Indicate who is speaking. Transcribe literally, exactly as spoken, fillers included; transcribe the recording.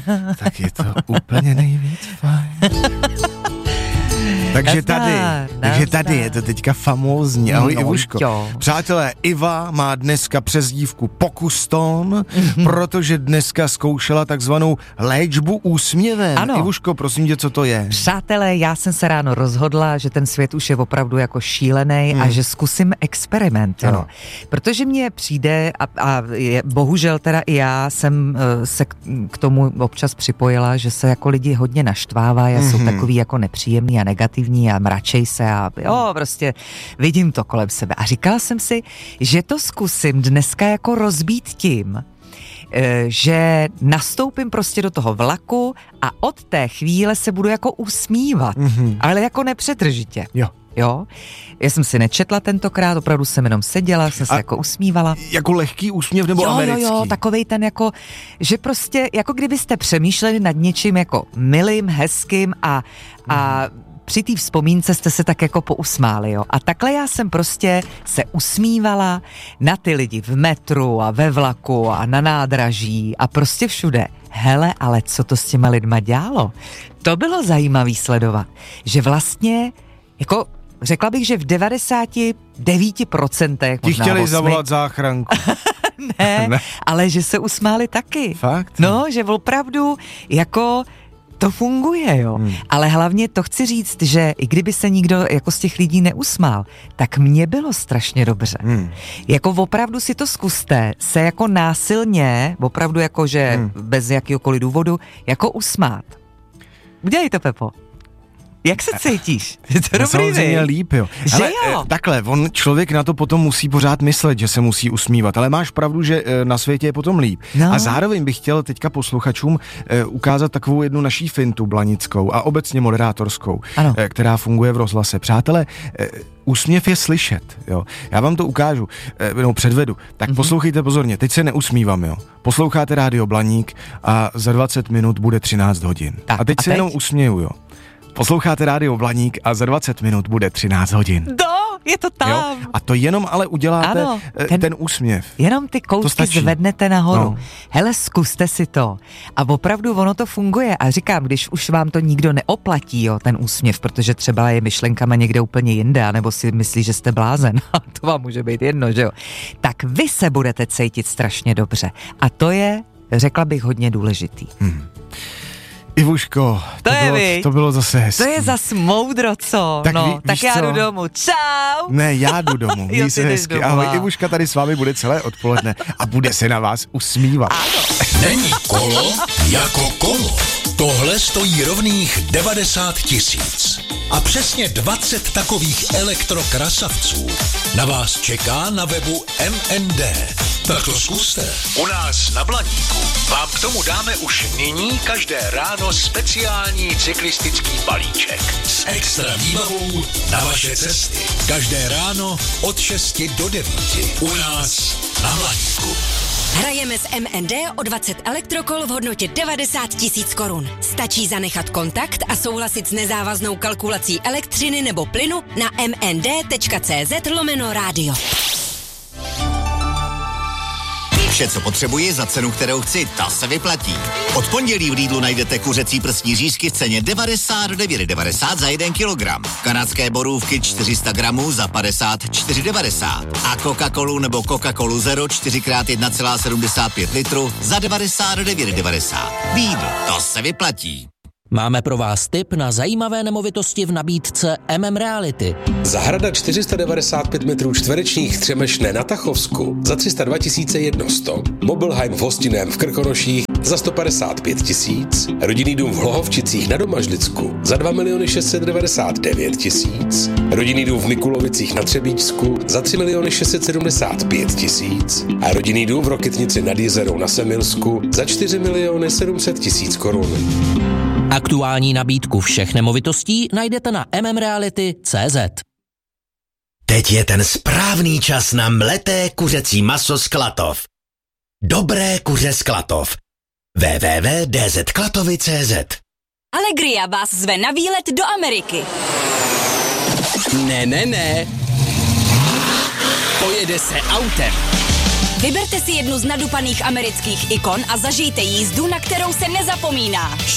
Speaker 1: tak je to úplně nejvíc fajn. Takže tady, takže tady je to teďka famózní. Ahoj, no, Ivuško. Jo. Přátelé, Iva má dneska přezdívku Pokuston, mm-hmm. protože dneska zkoušela takzvanou léčbu úsměvem.
Speaker 2: Ano.
Speaker 1: Ivuško, prosím tě, co to je?
Speaker 2: Přátelé, já jsem se ráno rozhodla, že ten svět už je opravdu jako šílený hmm. a že zkusím experiment. Jo. Protože mně přijde, a, a je, bohužel teda i já jsem uh, se k, k tomu občas připojila, že se jako lidi hodně naštvávají a mm-hmm. jsou takový jako nepříjemný a negativní a mračej se a jo, prostě vidím to kolem sebe. A říkala jsem si, že to zkusím dneska jako rozbít tím, že nastoupím prostě do toho vlaku a od té chvíle se budu jako usmívat, mm-hmm. ale jako nepřetržitě.
Speaker 1: Jo.
Speaker 2: Jo, já jsem si nečetla tentokrát, opravdu jsem jenom seděla, jsem se jako usmívala.
Speaker 1: Jako lehký úsměv nebo
Speaker 2: jo,
Speaker 1: americký?
Speaker 2: Jo, jo, takovej ten jako, že prostě, jako kdybyste přemýšleli nad něčím jako milým, hezkým a, a při té vzpomínce jste se tak jako pousmáli, jo. A takhle já jsem prostě se usmívala na ty lidi v metru a ve vlaku a na nádraží a prostě všude. Hele, ale co to s těma lidma dělalo? To bylo zajímavý sledovat, že vlastně jako řekla bych, že v devadesát devět procent
Speaker 1: ti chtěli zavolat záchranku.
Speaker 2: ne, ne, ale že se usmáli taky.
Speaker 1: Fakt?
Speaker 2: No, že opravdu jako to funguje, jo. Hmm. Ale hlavně to chci říct, že i kdyby se nikdo jako z těch lidí neusmál, tak mně bylo strašně dobře. Hmm. Jako opravdu si to zkuste, se jako násilně, opravdu jako, že hmm. bez jakýhokoliv důvodu, jako usmát. Udělej to, Pepo. Jak se cítíš? Je to
Speaker 1: no,
Speaker 2: dobrý,
Speaker 1: samozřejmě
Speaker 2: vy?
Speaker 1: líp, jo.
Speaker 2: Že
Speaker 1: ale,
Speaker 2: jo?
Speaker 1: Takhle, on člověk na to potom musí pořád myslet, že se musí usmívat, ale máš pravdu, že na světě je potom líp. No. A zároveň bych chtěl teďka posluchačům eh, ukázat takovou jednu naší fintu blanickou a obecně moderátorskou, eh, která funguje v rozhlase. Přátelé, eh, úsměv je slyšet, jo. Já vám to ukážu, eh, no předvedu. Tak mm-hmm. poslouchejte pozorně, teď se neusmívám, jo. Posloucháte Rádio Blaník a za dvacet minut bude třináct hodin. Tak, a teď a se teď? jenom usměju, jo. Posloucháte Rádio Blaník a za dvacet minut bude třináct hodin.
Speaker 2: Do, je to tam. Jo?
Speaker 1: A to jenom ale uděláte ano, ten, ten úsměv.
Speaker 2: Jenom ty kousky zvednete nahoru. No. Hele, zkuste si to. A opravdu ono to funguje. A říkám, když už vám to nikdo neoplatí, jo, ten úsměv, protože třeba je myšlenkama někde úplně jinde, nebo si myslí, že jste blázen. To vám může být jedno, že jo. Tak vy se budete cítit strašně dobře. A to je, řekla bych, hodně důležitý. Hmm.
Speaker 1: Ivuško, to, to, bylo, to bylo zase hezký.
Speaker 2: To je zas moudro, co?
Speaker 1: Tak,
Speaker 2: no,
Speaker 1: ví,
Speaker 2: tak já
Speaker 1: co?
Speaker 2: jdu domů. Čau!
Speaker 1: Ne, já jdu domů. Měj se hezky. Ahoj, Ivuška tady s vámi bude celé odpoledne a bude se na vás usmívat.
Speaker 2: Ano.
Speaker 3: Není kolo jako kolo. Tohle stojí rovných devadesát tisíc. A přesně dvacet takových elektrokrasavců na vás čeká na webu M N D. Tak to zkuste. U nás na Blaníku vám k tomu dáme už nyní každé ráno speciální cyklistický balíček s extra výbavou na vaše cesty. Každé ráno od šesti do devíti. U nás na Blaníku.
Speaker 4: Hrajeme s M N D o dvacet elektrokol v hodnotě devadesát tisíc korun. Stačí zanechat kontakt a souhlasit s nezávaznou kalkulací elektřiny nebo plynu na mnd.cz lomeno rádio.
Speaker 5: Vše, co potřebuji za cenu, kterou chci, ta se vyplatí. Od pondělí v Lidlu najdete kuřecí prsní řízky v ceně devadesát devět devadesát za jeden kilogram. Kanadské borůvky čtyři sta gramů za padesát čtyři devadesát. A Coca-Colu nebo Coca-Colu Zero čtyři krát jedna celá sedmdesát pět litru za devadesát devět devadesát. Lidl, to se vyplatí.
Speaker 6: Máme pro vás tip na zajímavé nemovitosti v nabídce M M Reality.
Speaker 7: Zahrada čtyři sta devadesát pět metrů čtverečních Třemešné na Tachovsku za tři sta dva tisíce sto. Mobilheim v Hostiném v Krkonoších za sto padesát pět tisíc. Rodinný dům v Hlohovčicích na Domažlicku za dva miliony šest set devadesát devět tisíc. Rodinný dům v Mikulovicích na Třebíčsku za tři miliony šest set sedmdesát pět tisíc. A rodinný dům v Rokytnici nad Jizerou na Semilsku za čtyři miliony sedm set tisíc korun.
Speaker 6: Aktuální nabídku všech nemovitostí najdete na m m reality tečka c z.
Speaker 8: Teď je ten správný čas na mleté kuřecí maso z Klatov. Dobré kuře z Klatov. w w w tečka d z klatovy tečka c z.
Speaker 4: Allegria vás zve na výlet do Ameriky.
Speaker 9: Ne, ne, ne. Pojede se autem.
Speaker 4: Vyberte si jednu z nadupaných amerických ikon a zažijte jízdu, na kterou se nezapomíná.